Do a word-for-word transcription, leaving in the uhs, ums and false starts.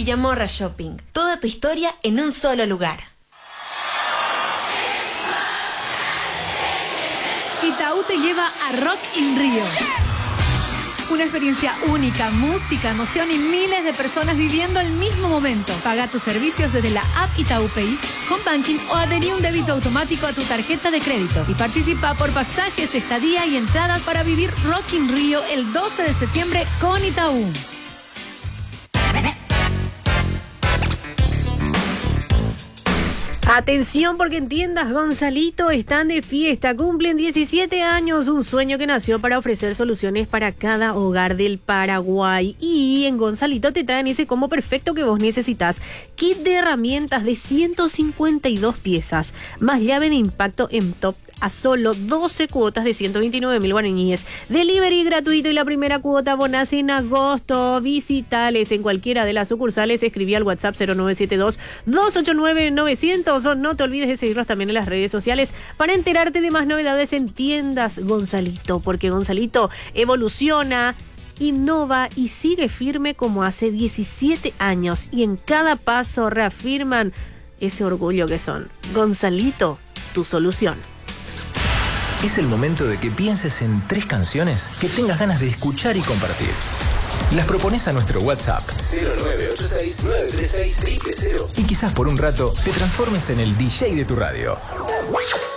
Villamorra Shopping. Toda tu historia en un solo lugar. Itaú te lleva a Rock in Rio. Una experiencia única, música, emoción y miles de personas viviendo el mismo momento. Paga tus servicios desde la app Itaú Pay, Home Banking o adherí un débito automático a tu tarjeta de crédito. Y participa por pasajes, estadía y entradas para vivir Rock in Rio el doce de septiembre con Itaú. Atención, porque en tiendas Gonzalito están de fiesta, cumplen diecisiete años, un sueño que nació para ofrecer soluciones para cada hogar del Paraguay. Y en Gonzalito te traen ese combo perfecto que vos necesitas. Kit de herramientas de ciento cincuenta y dos piezas, más llave de impacto en top a solo doce cuotas de ciento veintinueve mil guaraníes. Delivery gratuito y la primera cuota abonás en agosto. Visitales en cualquiera de las sucursales. Escribí al WhatsApp cero nueve siete dos, dos ocho nueve, nueve cero cero. O no te olvides de seguirnos también en las redes sociales para enterarte de más novedades en tiendas Gonzalito, porque Gonzalito evoluciona, innova y sigue firme como hace diecisiete años, y en cada paso reafirman ese orgullo que son. Gonzalito, tu solución. Es el momento de que pienses en tres canciones que tengas ganas de escuchar y compartir. Las propones a nuestro WhatsApp cero nueve ocho seis, nueve tres seis, cero cero cero y quizás por un rato te transformes en el D J de tu radio.